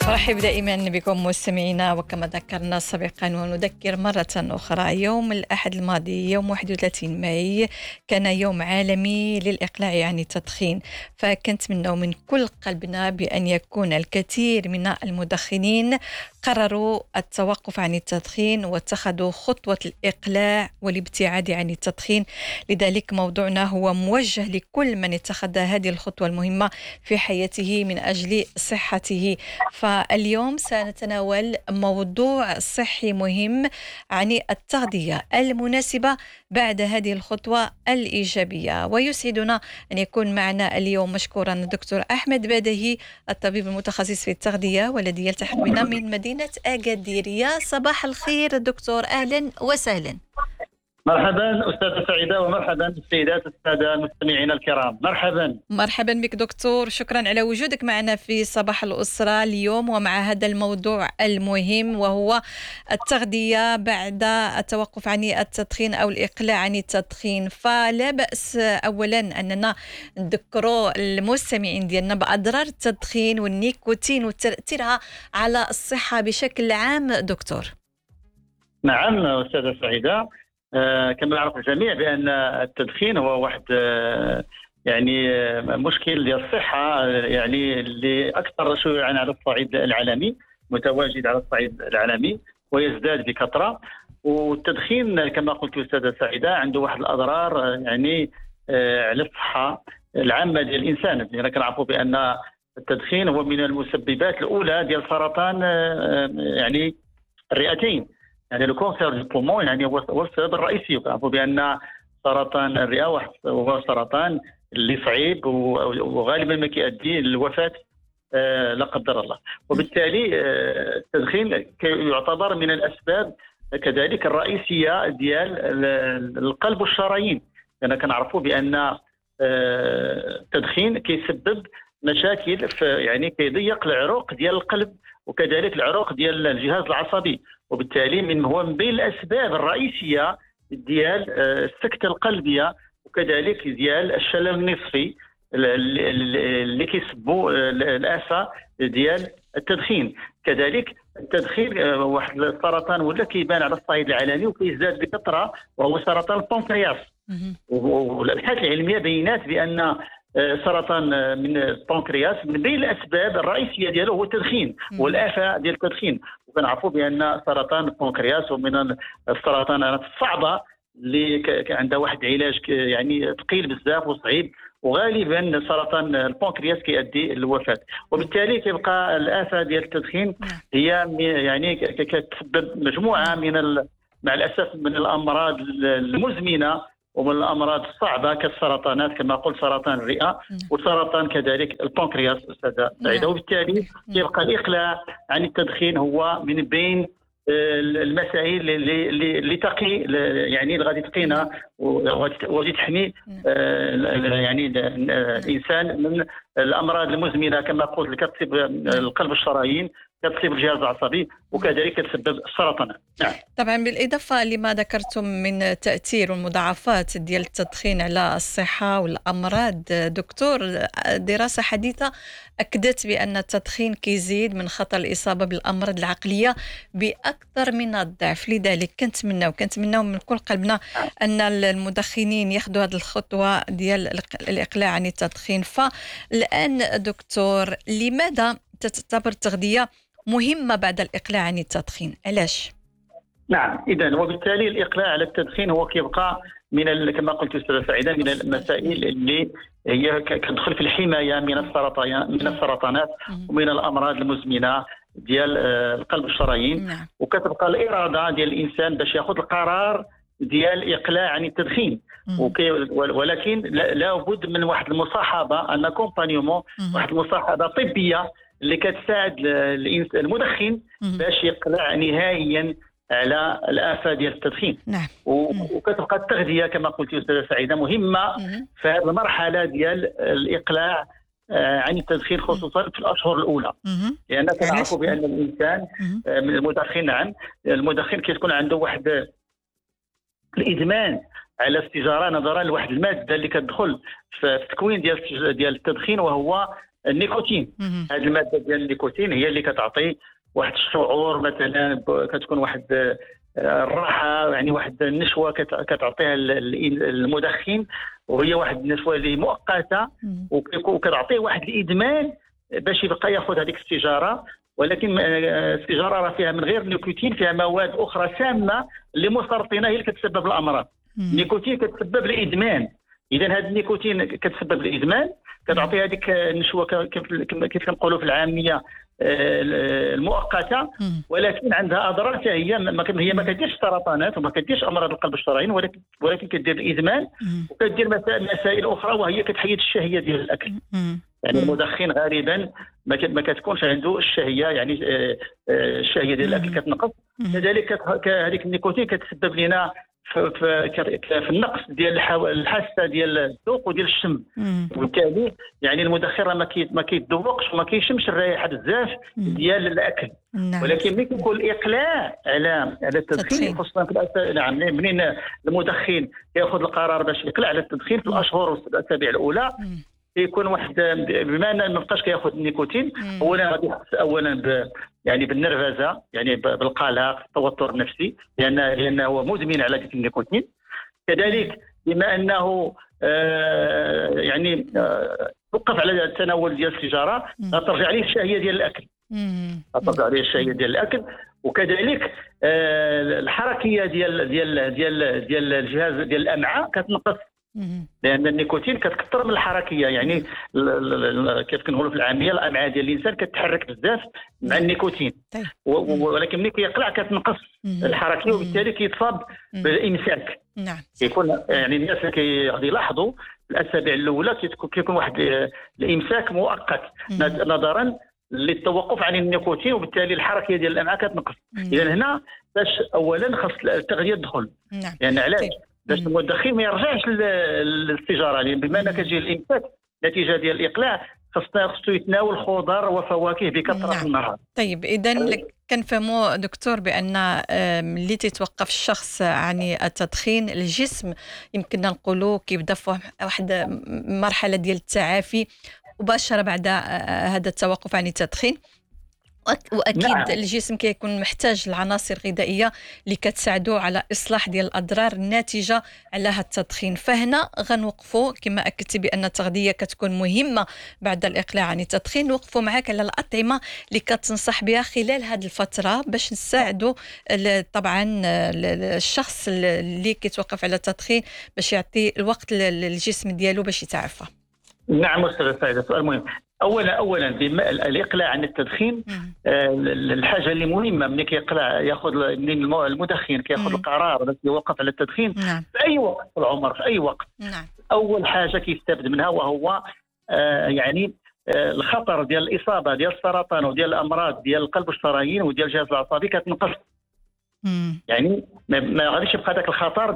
نرحب دائما بكم مستمعينا، وكما ذكرنا سابقا ونذكر مرة أخرى، يوم الأحد الماضي يوم 31 ماي كان يوم عالمي للإقلاع عن التدخين، فكنتمنى من كل قلبنا بأن يكون الكثير من المدخنين قرروا التوقف عن التدخين واتخذوا خطوة الإقلاع والابتعاد عن التدخين. لذلك موضوعنا هو موجه لكل من اتخذ هذه الخطوة المهمة في حياته من أجل صحته. فاليوم سنتناول موضوع صحي مهم عن التغذية المناسبة بعد هذه الخطوة الإيجابية، ويسعدنا أن يكون معنا اليوم مشكورا الدكتور أحمد بدهي، الطبيب المتخصص في التغذية والذي يلتحق بنا من مدينة أكادير. يا صباح الخير دكتور، أهلا وسهلا. مرحبا أستاذة سعيدة، ومرحبا بالسيدات السادة المستمعين الكرام. مرحبا بك دكتور، شكرا على وجودك معنا في صباح الأسرة اليوم ومع هذا الموضوع المهم، وهو التغذية بعد التوقف عن التدخين أو الإقلاع عن التدخين. فلا بأس أولا أننا نذكروا المستمعين ديالنا بأضرار التدخين والنيكوتين وتأثيرها على الصحة بشكل عام دكتور. نعم أستاذة سعيدة، كما يعرف الجميع بأن التدخين هو واحد مشكل ديال الصحة، اللي أكثر شيوعا على الصعيد العالمي، متواجد على الصعيد العالمي ويزداد بكثرة. والتدخين كما قلت أستاذة سعيدة عنده واحد الأضرار على الصحة العامة ديال الإنسان. لأننا كنعرفوا بأن التدخين هو من المسببات الأولى ديال سرطان الرئتين، لو كونسير دو بومون هو السبب الرئيسي. وكنعرفوا بان سرطان الرئه هو سرطان اللي صعيب وغالبا ما كيؤدي للوفاه لا قدر الله. وبالتالي التدخين يعتبر من الاسباب كذلك الرئيسيه ديال القلب والشرايين، لان كنعرفوا بان التدخين كيسبب مشاكل كيضيق العروق ديال القلب وكذلك العروق ديال الجهاز العصبي، وبالتالي هو من بين الاسباب الرئيسيه ديال السكته القلبيه وكذلك ديال الشلل النصفي اللي كيسبوا الافه ديال التدخين. كذلك التدخين واحد السرطان ولا كيبان على الصعيد العالمي وكيزداد بكثره، وهو سرطان البنكرياس. والابحاث العلميه بينات بان سرطان من البنكرياس من بين الاسباب الرئيسيه ديالو هو التدخين والآفة ديال التدخين. وكنعرفوا بان سرطان البنكرياس ومن السرطانات الصعبه اللي عندها واحد العلاج ثقيل بزاف وصعيب، وغالبا سرطان البنكرياس كيؤدي للوفاه. وبالتالي كيبقى الآفة ديال التدخين هي كتسبب مجموعه مع الاسف من الامراض المزمنه ومن الامراض الصعبه كالسرطانات، كما قلت سرطان الرئه وسرطان كذلك البنكرياس استاذه سعيده. وبالتالي يبقى الاقلاع عن التدخين هو من بين المسائل اللي تقي اللي غادي تقينا وغادي تحمي الانسان من الامراض المزمنه، كما قلت اللي كتصيب القلب والشرايين، كتصيب الجهاز العصبي وكذلك تسبب السرطانات. نعم. طبعا بالإضافة لما ذكرتم من تأثير والمضاعفات ديال التدخين على الصحة والأمراض دكتور، دراسة حديثة أكدت بأن التدخين كيزيد من خطر الإصابة بالأمراض العقلية بأكثر من الضعف. لذلك كنتمناو من كل قلبنا أن المدخنين ياخذوا هذه الخطوة ديال الإقلاع عن التدخين. فالآن دكتور، لماذا تعتبر التغذية مهمة بعد الإقلاع عن التدخين؟ علاش؟ نعم، إذن وبالتالي الإقلاع على التدخين هو كيبقى كما قلت أستاذة سعيدة من المسائل اللي هي كتدخل في الحماية من السرطانات ومن الأمراض المزمنة ديال القلب والشرايين. وكتبقى الإرادة ديال الإنسان باش ياخذ القرار ديال الإقلاع عن التدخين، ولكن لا بد من واحد المصاحبة، ان كومبانيومون، واحد المصاحبة طبية اللي كتساعد المدخن باش يقلع نهائيا على الآفة ديال التدخين. نعم. وكتبقى التغذية كما قلت أستاذة سعيدة مهمة في هذه المرحلة ديال الإقلاع عن التدخين، خصوصا في الأشهر الأولى، لأن كنعرفوا بأن الإنسان من المدخن كتكون عنده واحد الإدمان على السيجارة نظرا لواحد المادة اللي كتدخل في التكوين ديال التدخين، وهو النيكوتين. هذه الماده ديال النيكوتين هي اللي كتعطي واحد الشعور، مثلا كتكون واحد الراحه، يعني واحد النشوه كتعطيها المدخن، وهي واحد النشوه اللي مؤقته، وكتعطيه واحد الادمان باش يبقى ياخذ هذيك السيجاره. ولكن السيجاره راه فيها من غير النيكوتين فيها مواد اخرى سامه اللي مسرطنه هي اللي كتسبب الامراض. النيكوتين كتسبب الادمان. اذا هذا النيكوتين كتسبب الادمان، كتعطي هذيك النشوه كيف كنقولوا في العاميه المؤقته، ولكن عندها اضرار حتى هي ما كديرش سرطانات وما كديرش امراض القلب الشرايين، ولكن كدير الادمان وكدير مسائل اخرى، وهي كتحيد الشهيه ديال الاكل. يعني المدخن غالبا ما كتكونش عنده الشهيه، يعني الشهيه ديال الاكل كتنقص. كذلك هذيك النيكوتين كتسبب لنا في النقص ديال الحاسه ديال الذوق وديال الشم، وبالتالي يعني المدخن ما كيتذوقش وما كيشمش الرائحه بزاف ديال الاكل. ولكن ملي كيكون الاقلاع على التدخين، خصوصا في نعم منين المدخن ياخذ القرار باش يقلع على التدخين في الاشهر والاسابيع الاولى، يكون واحد بما انه ما بقاش كياخذ النيكوتين، اولا غادي يحس اولا يعني بالنرفزه، يعني بالقلق، التوتر النفسي، لانه هو مدمن على ديك النيكوتين. كذلك بما انه يعني توقف على التناول ديال السيجاره، غترجع عليه الشهيه ديال الاكل، غترجع عليه الشهيه ديال الاكل. وكذلك الحركيه ديال الجهاز ديال الامعاء كتنقص، لان النيكوتين كتكثر من الحركيه، يعني كيف كنقولوا في العاميه الامعاء ديال الانسان كتحرك بزاف مع النيكوتين، ولكن ملي كيقلع كتنقص الحركيه، وبالتالي كيتصاب بالامساك. نعم، كيكون يعني الناس اللي غادي يلاحظوا الاسابيع الاولى كيكون واحد الامساك مؤقت نظرا للتوقف عن النيكوتين، وبالتالي الحركيه ديال الامعاء كتنقص. اذا هنا باش اولا خاص التغذيه تدخل، يعني علاش باش المدخن ما يرجعش للسيجاره، لان بما انك كتجي الامساك نتيجه ديال الاقلاع خصو يتناول خضر وفواكه بكثره في النهار. طيب اذا كنفهموا دكتور بان ملي تيتوقف الشخص عن التدخين، الجسم يمكننا نقولوا كيبدا في واحد مرحله ديال التعافي مباشره بعد هذا التوقف عن التدخين. واكيد نعم. الجسم كيكون محتاج العناصر الغذائيه اللي كتساعدوا على اصلاح ديال الاضرار الناتجه على هذا التدخين. فهنا غنوقفوا كما اكدتي بان التغذيه كتكون مهمه بعد الاقلاع عن التدخين، نوقفوا معك على الاطعمه اللي كتنصح بها خلال هذه الفتره باش نساعدوا طبعا الشخص اللي كيتوقف على التدخين باش يعطي الوقت للجسم ديالو باش يتعافى. نعم استاذ سعيد، سؤال مهم. اولا الاقلاع عن التدخين، الحاجه اللي مهمه ملي كيقلع ياخذ المدخن كياخذ القرار باش يوقف على التدخين في اي وقت في العمر، في اي وقت. اول حاجه كيستافد منها وهو يعني الخطر ديال الاصابه ديال السرطان وديال الامراض ديال القلب والشرايين وديال الجهاز العصبي كتنقص. يعني ما غاديش يبقى ذاك الخطر